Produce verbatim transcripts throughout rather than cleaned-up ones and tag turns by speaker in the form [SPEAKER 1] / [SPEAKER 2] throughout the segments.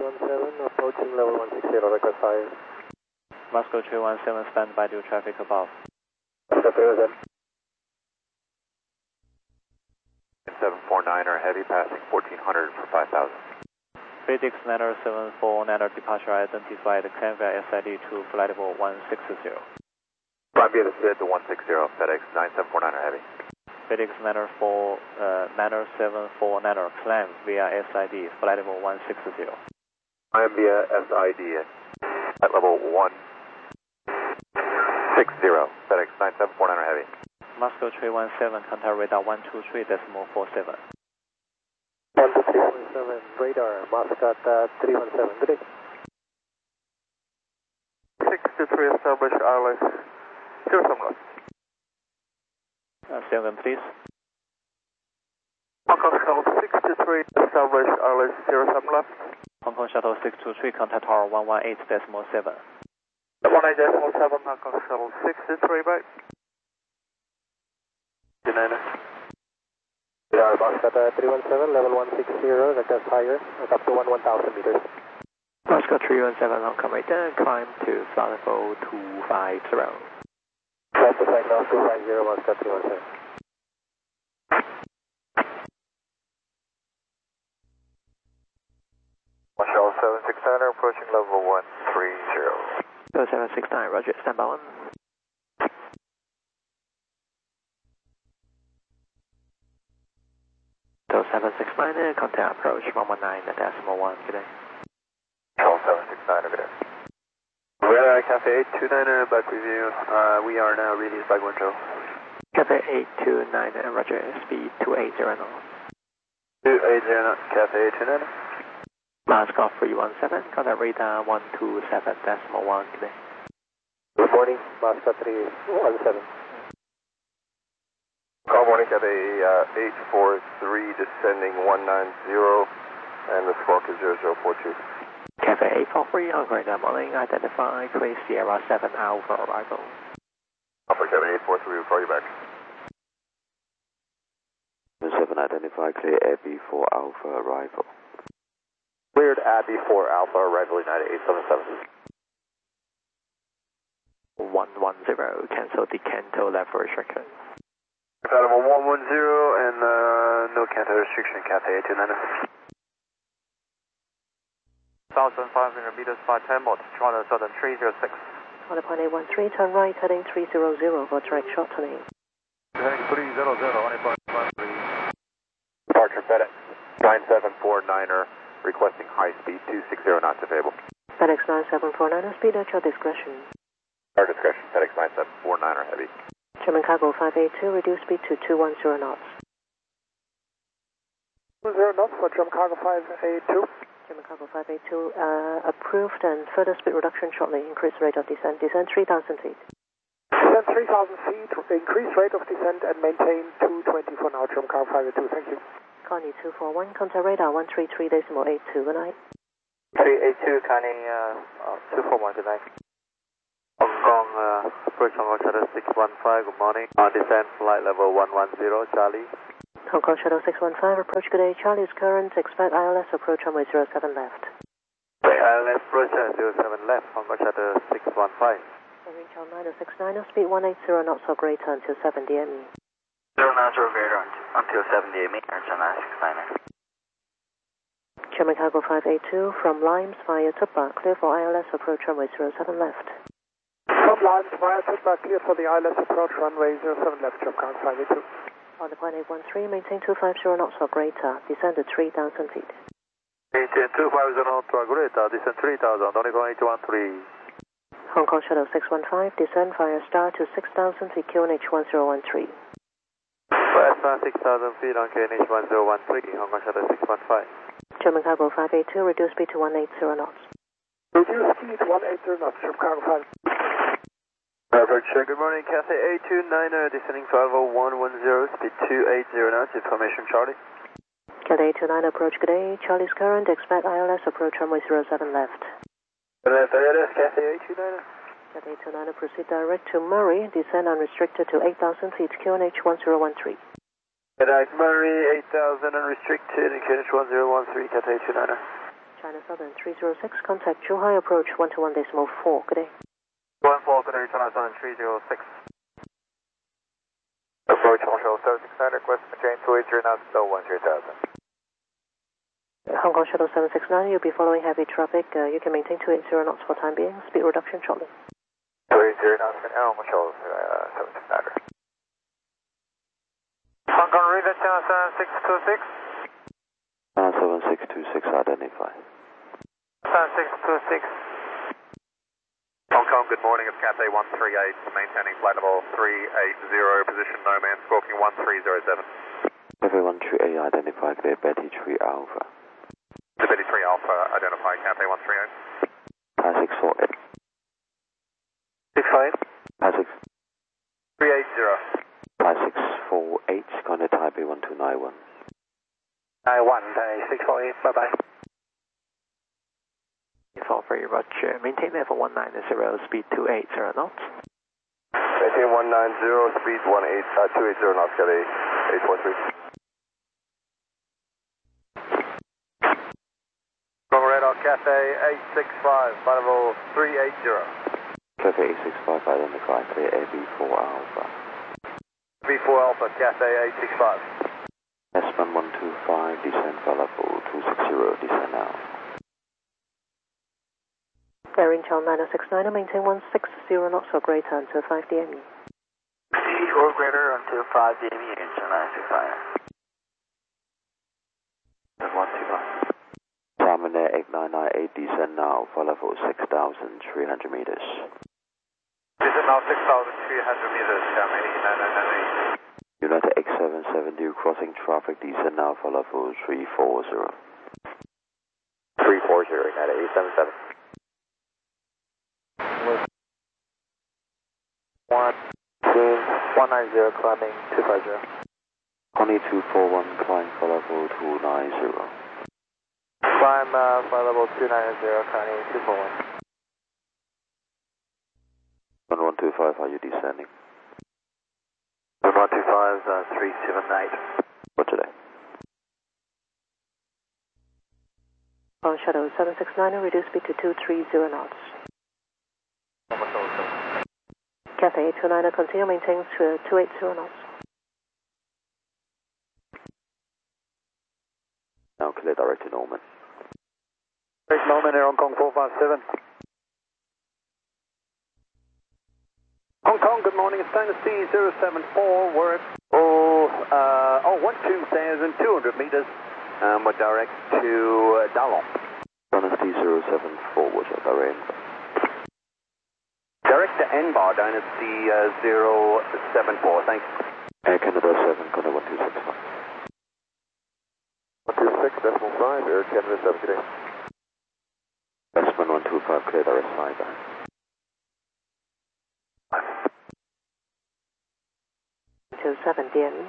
[SPEAKER 1] one seven, approaching level one sixty, request fire.
[SPEAKER 2] Moscow three one seven, stand by, due traffic above.
[SPEAKER 1] Moscow three one seven.
[SPEAKER 3] seven four nine er heavy passing fourteen hundred for five thousand.
[SPEAKER 2] FedEx niner seven four niner departure identified, climb via S I D to flight level one sixty.
[SPEAKER 3] Prime via the S I D to one sixty, FedEx nine seven four niner heavy.
[SPEAKER 2] FedEx niner four, uh, niner seven four niner, climb via S I D, flight level one sixty.
[SPEAKER 3] I am via S I D at level one sixty, FedEx nine seven four niner heavy.
[SPEAKER 2] Moscow three one seven, contact radar one two three decimal four seven.
[SPEAKER 1] one two three one seven, radar, Moscow uh, three one seven, good day.
[SPEAKER 3] six two three, establish I L S, zero seven left.
[SPEAKER 2] Uh, seven, please.
[SPEAKER 3] Hong Kong Shuttle six two three, establish I L S, zero seven left.
[SPEAKER 2] Hong Kong Shuttle six two three, contact tower one one eight decimal seven.
[SPEAKER 3] one eight decimal seven, Hong Kong Shuttle six two three, bye. United.
[SPEAKER 1] Radar, Moscow uh, three one seven, level one sixty, request higher, up to one one thousand meters.
[SPEAKER 2] Moscow three one seven, Hong Kong radar, climb to flight level two five zero.
[SPEAKER 1] Climb to flight level two five zero, Moscow three one seven.
[SPEAKER 3] Shuttle seven six nine, approaching level one three zero.
[SPEAKER 2] So seven six nine, roger, stand by one. So seven six nine, contact approach one one nine decimal one, good day.
[SPEAKER 3] Shuttle seven six nine, good day. Radar Cafe eight two nine, back with you. Uh, we are now released by Guangzhou.
[SPEAKER 2] Cafe eight two nine, roger, speed two eight zero knots.
[SPEAKER 3] two eight zero knots, Cafe eight two nine.
[SPEAKER 2] Moscow three one seven, contact radar one two seven decimal one, good day.
[SPEAKER 1] Good morning, Moscow three one seven.
[SPEAKER 3] Call morning, Cafe uh, eight four three, descending one nine zero, and the squawk is zero zero four two.
[SPEAKER 2] Cafe eight four three, Hong Kong radar morning, identify, clear Sierra seven Alpha arrival.
[SPEAKER 3] Alpha Cafe eight four three, we'll call you back.
[SPEAKER 4] seven identify, clear Abbey four Alpha arrival.
[SPEAKER 3] Cleared Abbey four Alpha, arrival United eight seven seven.
[SPEAKER 2] one one zero, cancel the Canto level restriction.
[SPEAKER 3] Level one one zero and uh, no Canto restriction, Cafe eight two nine. one thousand five hundred meters, five ten knots, China Southern three zero six.
[SPEAKER 5] On the point eight one three, turn right, heading three zero zero for direct shortening.
[SPEAKER 3] Heading three zero zero, on point one three. Departure FedEx nine seven four niner, requesting high speed two six zero knots available.
[SPEAKER 5] FedEx nine seven four niner, speed at your discretion.
[SPEAKER 3] Our discretion, FedEx nine seven four niner heavy.
[SPEAKER 5] German Cargo five eight two, reduce speed to two one zero knots.
[SPEAKER 1] two zero knots for German Cargo five eight two.
[SPEAKER 5] German Cargo five eight two, uh, approved and further speed reduction shortly. Increase rate of descent. Descent three thousand feet.
[SPEAKER 1] Descent three thousand feet, increase rate of descent and maintain two twenty for now, German Cargo five eight two, thank you.
[SPEAKER 5] Connie two four one, contact radar one three three decimal eight two, good night.
[SPEAKER 3] three eight two, Connie uh, two four one, good night. Hong Kong, uh, approach Hong Kong Shuttle six one five, good morning. On descent, flight level one one zero, Charlie.
[SPEAKER 5] Hong Kong Shuttle six one five, approach good day. Charlie's current, expect I L S approach runway zero seven left.
[SPEAKER 3] Okay, I L S approach uh, zero seven left, Hong Kong Shuttle six one five.
[SPEAKER 5] Reach on nine six nine, speed one eight zero knots or greater until seventy M E.
[SPEAKER 3] zero nine zero greater until seventy M E, Airchannel nine six nine.
[SPEAKER 5] German Cargo five eight two, from Limes via Tupba, clear for I L S approach runway zero seven left.
[SPEAKER 1] From Limes via Tupba, clear for the I L S approach runway zero seven left, German Cargo five eight two.
[SPEAKER 5] On the point eight one three, maintain two five zero knots or greater, descend at three thousand feet.
[SPEAKER 3] Maintain two five zero knots or greater, descend three thousand, only point eight one three.
[SPEAKER 5] Hong Kong Shuttle six one five, descend via star to six thousand feet, Q N H one zero one three.
[SPEAKER 3] Via star six thousand feet on Q N H one zero one three, Hong Kong Shuttle six one five.
[SPEAKER 5] German Cargo five eight two, reduce speed to one eight zero knots.
[SPEAKER 1] Reduce speed to one eight zero knots, German Cargo five.
[SPEAKER 3] Perfect, sure. Good morning, Cathay eight two nine, descending to level one one zero, speed two eight zero knots, information Charlie.
[SPEAKER 5] Cathay eight two nine, approach good day. Charlie's current, expect I L S approach runway zero seven left.
[SPEAKER 3] Left, I L S, Cathay eight two nine.
[SPEAKER 5] Cathay eight two nine, proceed direct to Murray, descend unrestricted to eight thousand feet, Q N H one zero one three.
[SPEAKER 3] Direct Murray, eight thousand unrestricted, and Q N H one zero one three, Cathay eight two nine.
[SPEAKER 5] China Southern three zero six, contact Zhuhai approach one two one decimal four. Good day.
[SPEAKER 3] one four, good day, China Southern three zero six. Approach Hong Kong seven six nine, request maintain two eight zero knots, so one zero thousand.
[SPEAKER 5] Hong Kong Shuttle seven six nine, you'll be following heavy traffic. Uh, you can maintain two eighty knots for time being. Speed reduction shortly.
[SPEAKER 3] two eighty knots, and Hong Kong Shuttle seven six nine. Hong Kong River, China seven six two six.
[SPEAKER 4] Uh, seven six two six, identify.
[SPEAKER 3] seven six two six. Hong Kong, good morning, it's Cathay one three eight, maintaining flight level three eight zero, position no man, squawking one three zero seven.
[SPEAKER 4] Cathay one three eight, identify, clear Betty three Alpha.
[SPEAKER 3] The Betty three Alpha, identify Cathay one three eight.
[SPEAKER 4] Pi six four eight.
[SPEAKER 3] six five.
[SPEAKER 4] Pi six.
[SPEAKER 3] three eight zero.
[SPEAKER 4] Pi six four eight, contact Taipei one two nine one.
[SPEAKER 3] nine one, six four eight, bye bye.
[SPEAKER 2] four three, roger. Maintain level one nine zero, speed two eight zero knots.
[SPEAKER 3] Maintain one nine zero, speed one eight, uh, two eight zero knots, Cathay eight four three. Wrong radar, Cathay eight six five, flight level three eight zero.
[SPEAKER 4] Cathay eight six five, identify, clear A B four Alpha.
[SPEAKER 3] B four Alpha, Cathay eight six five.
[SPEAKER 4] S one one two five, descend for level two six zero, descend now.
[SPEAKER 5] Bearing Channel nine six nine, maintain one six zero knots for greater until five D M E.
[SPEAKER 3] Or greater until five D M E, engine nine six nine. one two five.
[SPEAKER 4] Terminator eight nine nine eight, descend now for level six thousand three hundred meters.
[SPEAKER 3] Descend now six thousand three hundred meters, Terminator nine nine nine eight.
[SPEAKER 4] United X seven seven, due crossing traffic, descend now for level three four zero.
[SPEAKER 3] three four zero, United eight seven seven. One, two, one nine zero, climbing two five zero.
[SPEAKER 4] Honey two four one, climb for level two nine zero.
[SPEAKER 3] Climb uh, flight level two nine zero, climbing two four one.
[SPEAKER 4] one one two five, are you descending?
[SPEAKER 3] one one two five, uh, three seven eight.
[SPEAKER 4] For today.
[SPEAKER 5] On Shuttle seven six nine, reduce speed to two three zero knots. Cathay eight two nine, continue maintain to two eight zero knots.
[SPEAKER 4] Now clear direct to Norman.
[SPEAKER 3] Direct Norman, Air Hong Kong four five seven.
[SPEAKER 1] Hong Kong, good morning. It's Dynasty zero seven four. We're at oh, uh, oh, one two thousand two hundred meters. Um, we're direct to uh, Dallon.
[SPEAKER 4] Dynasty zero seven four, watch out, direct.
[SPEAKER 1] Direct to N bar, Dynasty uh, zero seven four. Thanks.
[SPEAKER 4] Air Canada seven, contact one two six five.
[SPEAKER 3] one two six decimal five, Air Canada seven, good day.
[SPEAKER 4] S one one two five, clear direct five back.
[SPEAKER 5] To seven D M E.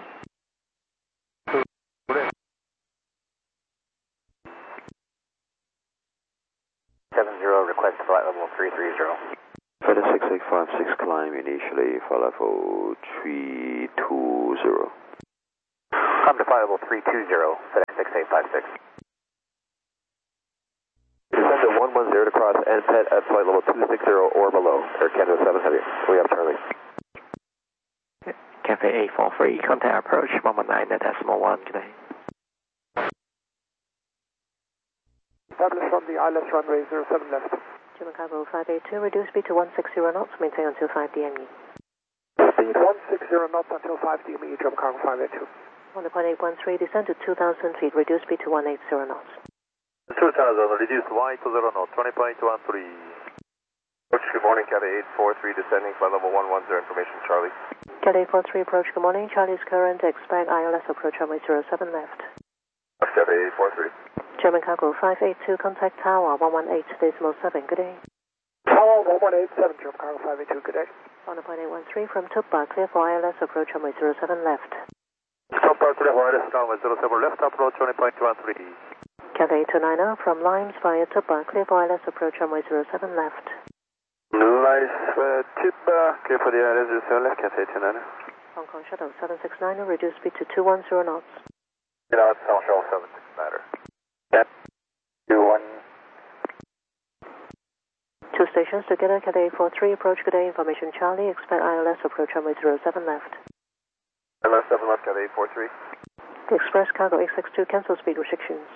[SPEAKER 3] seven zero, request flight level three three zero.
[SPEAKER 4] Feather six eight five six, climb initially for level three two zero.
[SPEAKER 3] Come to flight level three two zero, FedEx six eight five six. Descend at one one zero to cross N P E T at flight level two six zero or below. Air Canada seven heavy. We have Charlie.
[SPEAKER 2] Cathay eight four three, contact approach one one nine decimal one, good day.
[SPEAKER 1] Established from the I L S runway zero seven left.
[SPEAKER 5] German Cargo five eight two, reduce speed to one six zero knots, maintain until five D M E.
[SPEAKER 1] Speed one six zero knots until five D M E, German Cargo five eight two.
[SPEAKER 5] On the point eight one three, descend to two thousand feet, reduce speed to one eight zero knots.
[SPEAKER 3] two thousand, reduce Y to zero knot, twenty point one three. Good morning, Cathay eight four three, descending flight level one one zero, information, Charlie.
[SPEAKER 5] Cathay eight four three, approach, good morning. Charlie's current, expect I L S approach runway zero seven left.
[SPEAKER 3] Cathay eight four three.
[SPEAKER 5] German Cargo five eight two, contact tower one one eight decimal seven, good day.
[SPEAKER 1] Tower one one eight seven, German Cargo five eight two, good day.
[SPEAKER 5] On the point eight one three from Tupba, clear for I L S approach runway zero seven left.
[SPEAKER 3] Stop out to the wireless runway zero seven left, approach twenty point one three.
[SPEAKER 5] Cathay eight two nine from Limes via Tupba, clear for I L S approach runway zero seven left.
[SPEAKER 3] Limes uh, Tupba, clear for the I L S zero seven left, Cathay eight two nine.
[SPEAKER 5] Hong Kong Shuttle seven six nine, reduce speed to two one zero knots.
[SPEAKER 3] You know, it's Hong Kong seven six nine. Yep. two one
[SPEAKER 5] stations together, Cathay eight four three, approach good day, information Charlie, expect I L S, approach runway zero seven left.
[SPEAKER 3] I L S seven left, Cathay eight four three.
[SPEAKER 5] Express Cargo eight six two, cancel speed restrictions.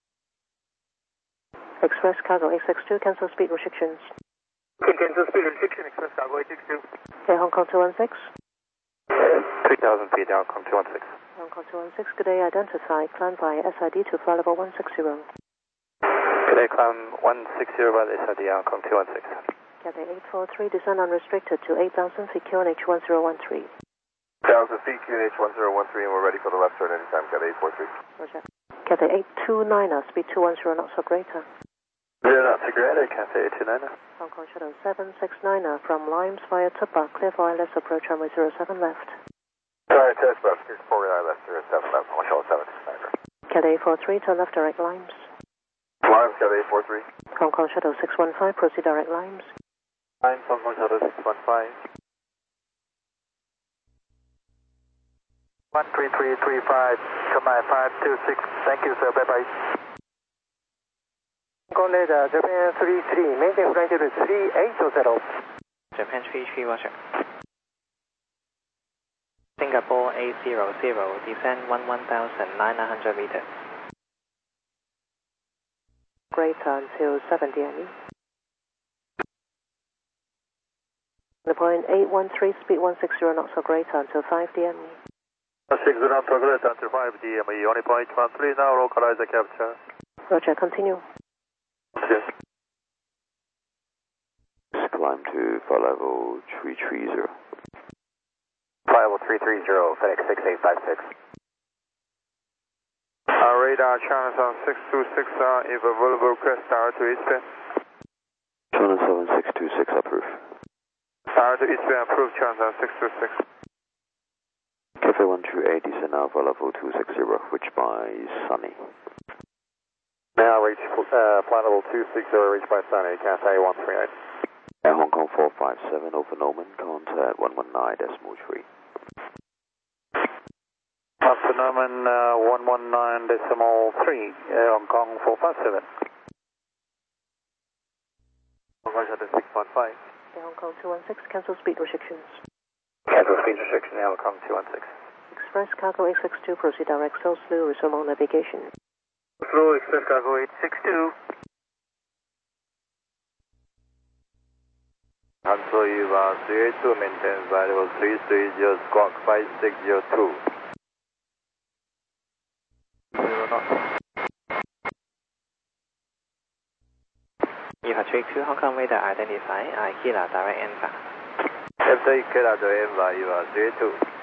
[SPEAKER 5] Express Cargo eight six two, cancel speed restrictions.
[SPEAKER 3] Cancel speed restriction, Express Cargo eight six two.
[SPEAKER 5] Okay, Hong Kong two one six.
[SPEAKER 3] three thousand feet, Hong Kong two one six.
[SPEAKER 5] Hong Kong two one six, good day, identify, climb via S I D to flight level one six zero.
[SPEAKER 3] Good day, climb one six zero by the S I D, Hong Kong two one six.
[SPEAKER 5] Cathay eight four three, descend unrestricted to eight thousand feet, Q N H one zero one three.
[SPEAKER 3] one thousand feet, Q N H one zero one three, and we're ready for the left turn anytime, Cathay eight four three.
[SPEAKER 5] Roger. Cathay eight two nine, speed two one zero knots or greater.
[SPEAKER 3] zero knots or greater, Cathay eight two nine.
[SPEAKER 5] Hong Kong Shuttle seven six nine from Limes via Tubba, clear for I L S, approach runway zero seven left.
[SPEAKER 3] Sorry, test bus, six four I L S zero seven left, Hong Kong Shuttle seven six nine.
[SPEAKER 5] Cathay eight four three, turn left direct Limes.
[SPEAKER 3] Limes, Cathay eight four three.
[SPEAKER 5] Hong Kong Shuttle six one five, proceed direct Limes.
[SPEAKER 3] Limes, Hong Kong Shuttle six one five. one three three three five, command five two six, thank you sir, bye bye. Hong Kong radar, Japan three three, maintain flight level three eight zero.
[SPEAKER 2] Japan three three, Roger. Singapore eight zero zero, descend one one thousand nine hundred meters.
[SPEAKER 5] Greater until seven D M E. The point eight one three, speed one six zero knots or greater until five D M E.
[SPEAKER 3] six zero knots or greater until five D M E, only point one three now, localizer capture.
[SPEAKER 5] Roger, continue.
[SPEAKER 3] Yes.
[SPEAKER 4] Climb to flight level three three zero.
[SPEAKER 3] Flight level three three zero, FedEx six eight five six. Our radar channels on six two six, uh, if available, request tower to eastbound.
[SPEAKER 4] Channel seven six two six, approve.
[SPEAKER 3] Tower to eastbound, approved, channels on six two six.
[SPEAKER 4] Cathay one two eight, descend now flight level two six zero, which by Sunny.
[SPEAKER 3] Now reach uh, flight level two six zero, reached by Sunny, Cathay one three eight.
[SPEAKER 4] Air Hong Kong four five seven, over Norman, contact one one nine decimal three.
[SPEAKER 3] After Norman uh, one one nine decimal three, Air Hong Kong four five seven. Hong Kong Shuttle six one five.
[SPEAKER 5] Air Hong Kong two one six, cancel speed restrictions.
[SPEAKER 3] Cancel speed restriction, Air Hong Kong two one six.
[SPEAKER 5] Express Cargo eight six two, proceed direct Seoul Slew, resume on navigation.
[SPEAKER 3] Slow Express Cargo eight six two. Cancel U R three eight two, maintain flight level three three zero, squawk five six zero two. Zero knots.
[SPEAKER 2] You have three two, Hong Kong radar identify, Aikila direct Enva.
[SPEAKER 3] F D K direct Enva, U R three eight two.